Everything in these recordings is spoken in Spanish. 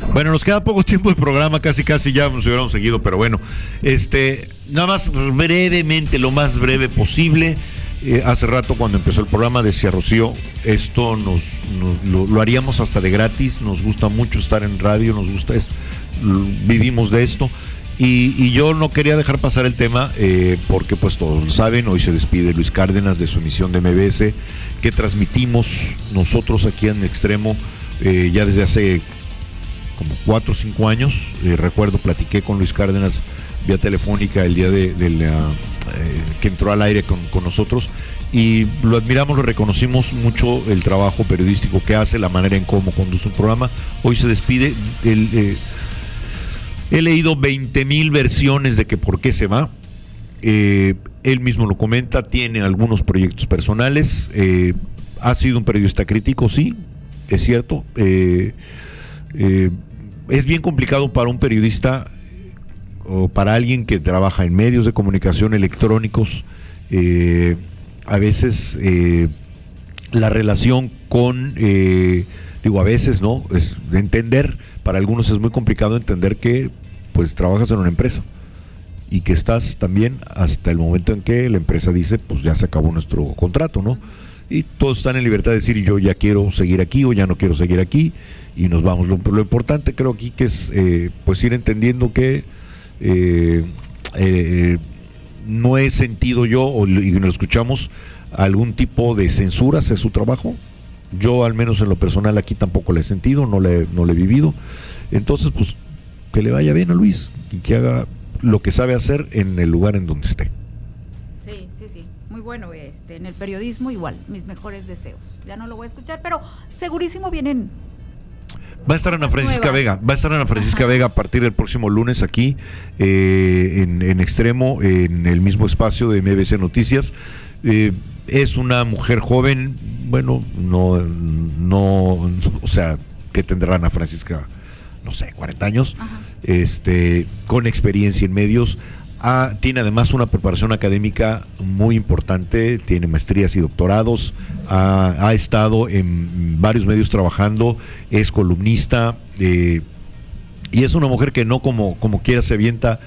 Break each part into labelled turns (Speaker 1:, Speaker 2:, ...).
Speaker 1: Bueno, nos queda poco tiempo de programa, casi ya nos hubiéramos seguido, pero bueno, nada más brevemente, lo más breve posible. Hace rato cuando empezó el programa decía Rocío, esto lo haríamos hasta de gratis, nos gusta mucho estar en radio, nos gusta esto, vivimos de esto. Y yo no quería dejar pasar el tema porque pues todos lo saben, hoy se despide Luis Cárdenas de su emisión de MBS que transmitimos nosotros aquí en Extremo ya desde hace como 4 o 5 años. Recuerdo, platiqué con Luis Cárdenas vía telefónica el día que entró al aire con nosotros y lo admiramos, lo reconocimos mucho el trabajo periodístico que hace, la manera en cómo conduce un programa. Hoy se despide. He leído 20,000 versiones de que por qué se va. Él mismo lo comenta, tiene algunos proyectos personales. Ha sido un periodista crítico, sí, es cierto. Es bien complicado para un periodista o para alguien que trabaja en medios de comunicación electrónicos. A veces la relación con, a veces, ¿no? Es de entender, para algunos es muy complicado entender que pues trabajas en una empresa y que estás también hasta el momento en que la empresa dice, pues ya se acabó nuestro contrato, ¿no? Y todos están en libertad de decir, yo ya quiero seguir aquí o ya no quiero seguir aquí y nos vamos. Lo importante creo aquí que es pues ir entendiendo que no he sentido yo, y lo escuchamos, algún tipo de censura hacia su trabajo. Yo al menos en lo personal aquí tampoco le he sentido, no le he vivido. Entonces pues que le vaya bien a Luis y que haga lo que sabe hacer en el lugar en donde esté.
Speaker 2: Sí, muy bueno. En el periodismo igual, mis mejores deseos. Ya no lo voy a escuchar, pero segurísimo vienen.
Speaker 1: Va a estar Ana Francisca Vega, Vega a partir del próximo lunes aquí en Extremo, en el mismo espacio de MBC Noticias. Es una mujer joven, bueno, no, o sea, que tendrá Ana Francisca, no sé, 40 años, con experiencia en medios. Tiene además una preparación académica muy importante, tiene maestrías y doctorados, ha estado en varios medios trabajando, es columnista, y es una mujer que no como quiera se avienta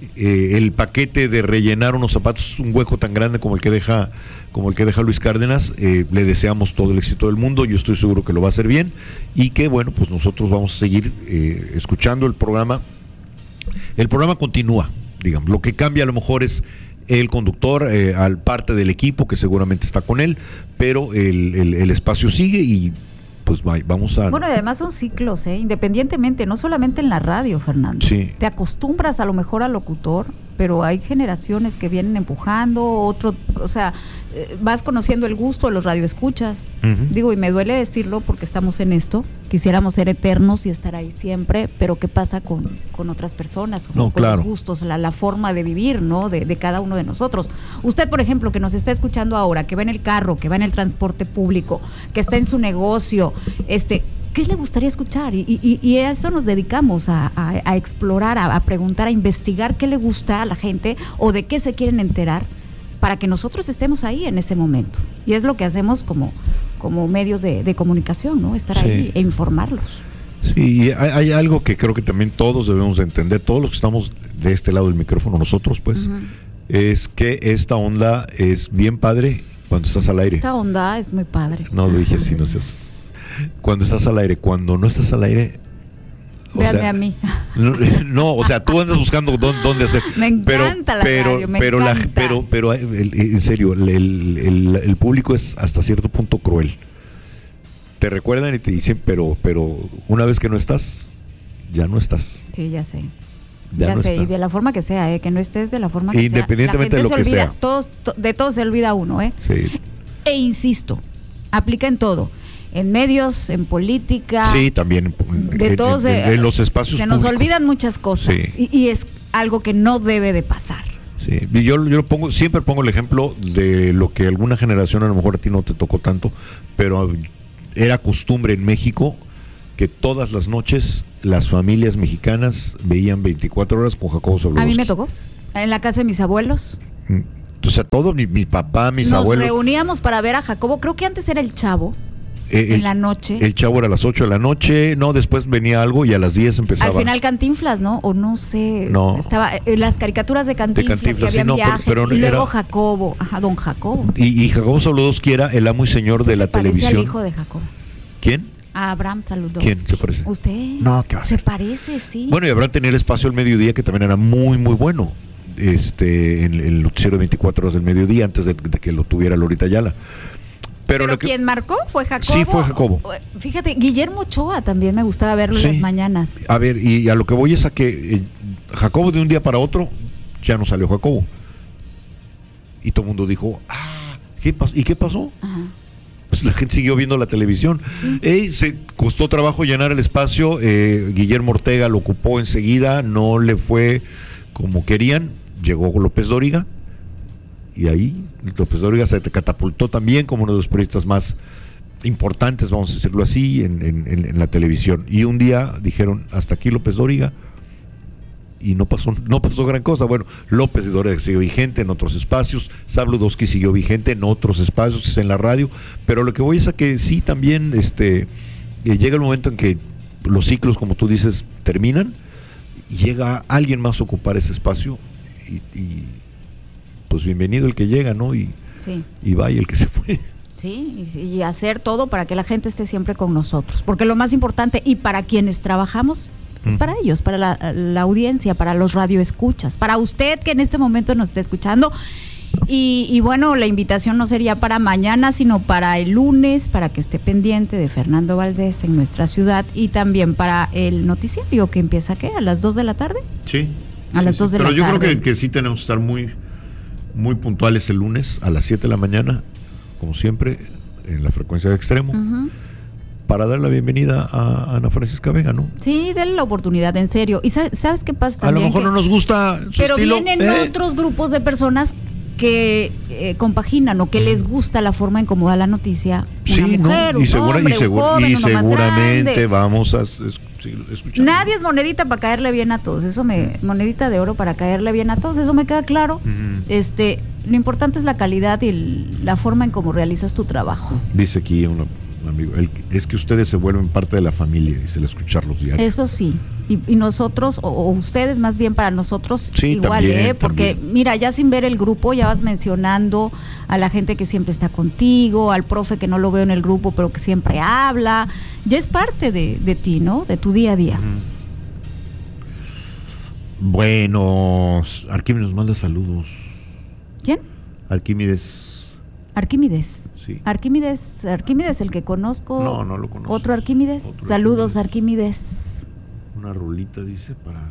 Speaker 1: el paquete de rellenar unos zapatos, un hueco tan grande como el que deja Luis Cárdenas. Le deseamos todo el éxito del mundo, yo estoy seguro que lo va a hacer bien y que bueno, pues nosotros vamos a seguir escuchando el programa. El programa continúa, digamos, lo que cambia a lo mejor es el conductor, al parte del equipo que seguramente está con él, pero el espacio sigue y pues vamos a... Bueno,
Speaker 2: además son ciclos, independientemente, no solamente en la radio, Fernando.
Speaker 1: Sí.
Speaker 2: Te acostumbras a lo mejor al locutor, pero hay generaciones que vienen empujando, o sea, vas conociendo el gusto de los radioescuchas. Digo, y me duele decirlo porque estamos en esto, quisiéramos ser eternos y estar ahí siempre, pero ¿qué pasa con otras personas? Con
Speaker 1: claro.
Speaker 2: Los gustos, la forma de vivir, ¿no? De cada uno de nosotros. Usted, por ejemplo, que nos está escuchando ahora, que va en el carro, que va en el transporte público, que está en su negocio, ¿qué le gustaría escuchar? Y a eso nos dedicamos, a explorar, a preguntar, a investigar qué le gusta a la gente o de qué se quieren enterar para que nosotros estemos ahí en ese momento. Y es lo que hacemos como medios de comunicación, ¿no? Estar ahí e informarlos.
Speaker 1: Sí, hay algo que creo que también todos debemos de entender, todos los que estamos de este lado del micrófono, nosotros pues, es que esta onda es bien padre cuando estás al aire.
Speaker 2: Esta onda es muy padre.
Speaker 1: No lo dije así, no seas... Cuando estás al aire, cuando no estás al aire,
Speaker 2: véanme a mí.
Speaker 1: No, o sea, tú andas buscando dónde hacer.
Speaker 2: Me encanta la radio, me encanta.
Speaker 1: Pero en serio, el público es hasta cierto punto cruel. Te recuerdan y te dicen, pero una vez que no estás, ya no estás.
Speaker 2: Sí, ya sé.
Speaker 1: Ya no
Speaker 2: sé,
Speaker 1: está.
Speaker 2: Y de la forma que sea, que no estés de la forma que
Speaker 1: independientemente
Speaker 2: sea.
Speaker 1: de lo que sea.
Speaker 2: De todo se olvida uno,
Speaker 1: Sí.
Speaker 2: E insisto, aplica en todo. En medios, en política.
Speaker 1: Sí, también en los espacios
Speaker 2: se nos
Speaker 1: públicos.
Speaker 2: Olvidan muchas cosas,
Speaker 1: sí.
Speaker 2: y es algo que no debe de pasar.
Speaker 1: Sí, y yo siempre pongo el ejemplo de lo que alguna generación, a lo mejor a ti no te tocó tanto, pero era costumbre en México que todas las noches las familias mexicanas veían 24 horas con Jacobo Zabludowski.
Speaker 2: A mí me tocó, en la casa de mis abuelos.
Speaker 1: O sea, todo mi papá, mis abuelos.
Speaker 2: Nos reuníamos para ver a Jacobo, creo que antes era el Chavo. en la noche.
Speaker 1: El Chavo era a las 8 de la noche, no, después venía algo y a las 10 empezaba.
Speaker 2: Al final Cantinflas, ¿no? O no sé.
Speaker 1: No.
Speaker 2: Estaba las caricaturas de Cantinflas, que
Speaker 1: sí,
Speaker 2: habían
Speaker 1: no,
Speaker 2: viajes.
Speaker 1: pero
Speaker 2: y luego
Speaker 1: era...
Speaker 2: Jacobo, don Jacobo.
Speaker 1: Y Jacobo Zabludovsky era el amo y señor de la televisión.
Speaker 2: Se parece al hijo de Jacobo.
Speaker 1: ¿Quién?
Speaker 2: A Abraham Zabludovsky.
Speaker 1: ¿Quién se parece?
Speaker 2: ¿Usted?
Speaker 1: No, ¿qué va a
Speaker 2: Se
Speaker 1: ser?
Speaker 2: parece, sí.
Speaker 1: Bueno, y Abraham tenía el espacio al mediodía, que también era muy, muy bueno. En el noticiero de 24 horas del mediodía, antes de que lo tuviera Lolita Ayala. Pero
Speaker 2: ¿quién marcó? ¿Fue Jacobo?
Speaker 1: Sí, fue Jacobo.
Speaker 2: Fíjate, Guillermo Ochoa también me gustaba verlo en las mañanas.
Speaker 1: A ver, y a lo que voy es a que Jacobo de un día para otro ya no salió Jacobo. Y todo el mundo dijo, ¿qué pasó? ¿Y qué pasó?
Speaker 2: Ajá.
Speaker 1: Pues la gente siguió viendo la televisión.
Speaker 2: Sí.
Speaker 1: Se costó trabajo llenar el espacio. Guillermo Ortega lo ocupó enseguida, no le fue como querían. Llegó López Dóriga. Y ahí López Dóriga se catapultó también como uno de los periodistas más importantes, vamos a decirlo así, en la televisión. Y un día dijeron, hasta aquí López Dóriga, y no pasó gran cosa. Bueno, López Dóriga siguió vigente en otros espacios, Zabludovsky siguió vigente en otros espacios, en la radio, pero lo que voy es a que sí también llega el momento en que los ciclos, como tú dices, terminan, y llega alguien más a ocupar ese espacio, y pues bienvenido el que llega, ¿no? Y vaya el que se fue.
Speaker 2: Sí, y hacer todo para que la gente esté siempre con nosotros, porque lo más importante, y para quienes trabajamos, es para ellos, para la audiencia, para los radioescuchas, para usted que en este momento nos está escuchando. Y bueno, la invitación no sería para mañana, sino para el lunes, para que esté pendiente de Fernando Valdés en nuestra ciudad, y también para el noticiario que empieza, ¿qué? ¿A las 2 de la tarde?
Speaker 1: Sí.
Speaker 2: A las 2 de la tarde.
Speaker 1: Pero yo creo que sí tenemos que estar muy puntuales el lunes a las 7 de la mañana, como siempre, en la frecuencia de Extremo, para dar la bienvenida a Ana Francisca Vega, ¿no?
Speaker 2: Sí, denle la oportunidad, en serio. ¿Y sabes qué pasa también?
Speaker 1: A lo mejor no nos gusta su
Speaker 2: pero
Speaker 1: estilo,
Speaker 2: vienen otros grupos de personas que compaginan o que les gusta la forma en cómo da la noticia una mujer, un hombre, un joven, uno más
Speaker 1: seguramente
Speaker 2: grande.
Speaker 1: Vamos a escuchar.
Speaker 2: Nadie es monedita para caerle bien a todos, monedita de oro para caerle bien a todos, eso me queda claro. Lo importante es la calidad y la forma en cómo realizas tu trabajo.
Speaker 1: Dice aquí un amigo, es que ustedes se vuelven parte de la familia, dice, el escucharlos diarios.
Speaker 2: Eso sí, y nosotros, o ustedes más bien, para nosotros sí, igual,
Speaker 1: también,
Speaker 2: porque
Speaker 1: también.
Speaker 2: Mira, ya sin ver el grupo ya vas mencionando a la gente que siempre está contigo, al profe que no lo veo en el grupo pero que siempre habla, ya es parte de ti, ¿no? De tu día a día.
Speaker 1: Bueno, Arquímedes nos manda saludos.
Speaker 2: ¿Quién?
Speaker 1: Arquímedes. Sí.
Speaker 2: Arquímedes, el que conozco.
Speaker 1: No lo conozco.
Speaker 2: ¿Otro Arquímedes? Saludos, Arquímedes.
Speaker 1: Una rolita, dice, para...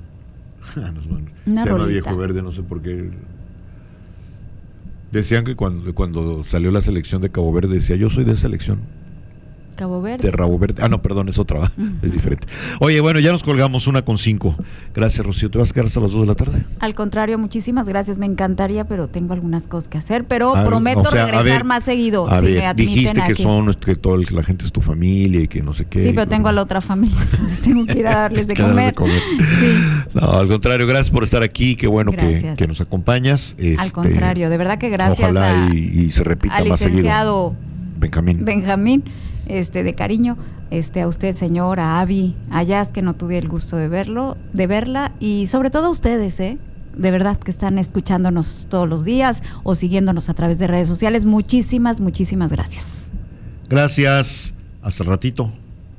Speaker 2: Una
Speaker 1: se llama
Speaker 2: rolita.
Speaker 1: Viejo Verde, no sé por qué. Decían que cuando salió la selección de Cabo Verde, decía, yo soy de selección.
Speaker 2: Cabo Verde.
Speaker 1: De Rabo Verde. No, perdón, es otra, es diferente. Oye, bueno, ya nos colgamos 1:05. Gracias, Rocío. ¿Te vas a quedar hasta las 2 de la tarde?
Speaker 2: Al contrario, muchísimas gracias. Me encantaría, pero tengo algunas cosas que hacer. Pero prometo regresar más seguido.
Speaker 1: A
Speaker 2: si
Speaker 1: ver,
Speaker 2: me admiten
Speaker 1: dijiste
Speaker 2: aquí.
Speaker 1: que toda la gente es tu familia y que no sé qué.
Speaker 2: Sí, pero tengo a la otra familia, entonces tengo que ir a darles de comer. Sí.
Speaker 1: No, al contrario, gracias por estar aquí. Qué bueno que nos acompañas.
Speaker 2: Al contrario, de verdad que gracias.
Speaker 1: Ojalá y se repita más seguido.
Speaker 2: Licenciado
Speaker 1: Benjamín.
Speaker 2: De cariño, a usted, señor, a Abby, a Jazz, que no tuve el gusto de verla, y sobre todo a ustedes, de verdad, que están escuchándonos todos los días o siguiéndonos a través de redes sociales. Muchísimas gracias.
Speaker 1: Gracias, hasta el ratito.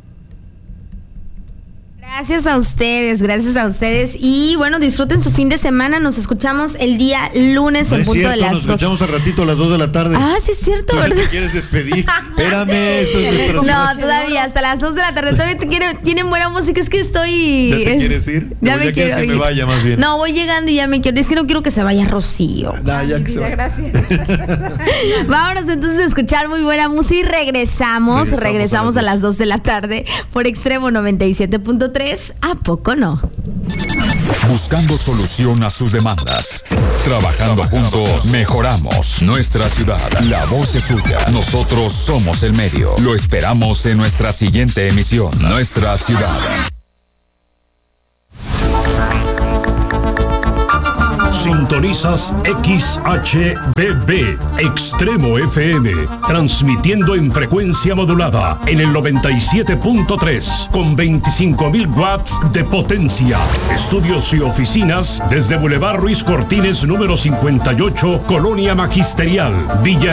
Speaker 3: Gracias a ustedes y bueno, disfruten su fin de semana. Nos escuchamos el día lunes en punto de las 2.
Speaker 1: Nos escuchamos al ratito a las 2 de la tarde.
Speaker 3: Sí es cierto, ¿verdad?
Speaker 1: ¿Te quieres despedir? Espérame, esto es nuestra...
Speaker 3: No, todavía hasta las 2 de la tarde. Todavía tienen buena música, es que estoy...
Speaker 1: ¿Ya te quieres ir?
Speaker 3: Ya me quiero
Speaker 1: que
Speaker 3: ir.
Speaker 1: me vaya más bien.
Speaker 3: No, voy llegando y ya me quiero. Es que no quiero que se vaya Rocío.
Speaker 1: Ya que se vaya.
Speaker 2: Gracias.
Speaker 3: Vámonos entonces a escuchar muy buena música y regresamos a las 2 de la tarde por Extremo 97.3. ¿A poco no?
Speaker 4: Buscando solución a sus demandas. Trabajando juntos, mejoramos nuestra ciudad. La voz es suya. Nosotros somos el medio. Lo esperamos en nuestra siguiente emisión. Nuestra ciudad.
Speaker 5: Sintonizas XHBB, Extremo FM, transmitiendo en frecuencia modulada en el 97.3 con 25.000 watts de potencia. Estudios y oficinas desde Boulevard Ruiz Cortines número 58, Colonia Magisterial, Villa